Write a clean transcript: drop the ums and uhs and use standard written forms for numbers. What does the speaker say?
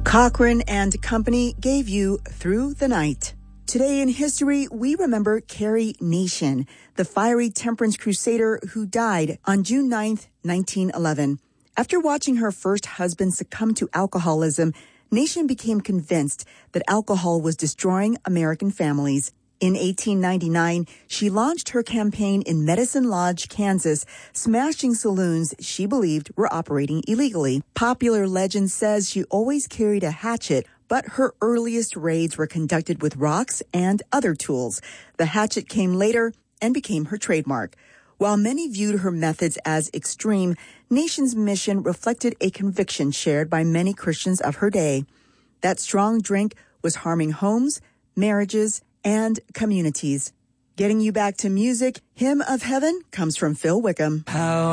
Cochran and Company gave you Through the Night. Today in history, we remember Carrie Nation, the fiery temperance crusader who died on June 9th, 1911. After watching her first husband succumb to alcoholism, Nation became convinced that alcohol was destroying American families. In 1899, she launched her campaign in Medicine Lodge, Kansas, smashing saloons she believed were operating illegally. Popular legend says she always carried a hatchet, but her earliest raids were conducted with rocks and other tools. The hatchet came later and became her trademark. While many viewed her methods as extreme, Nation's mission reflected a conviction shared by many Christians of her day. That strong drink was harming homes, marriages, and communities. Getting you back to music, Hymn of Heaven comes from Phil Wickham.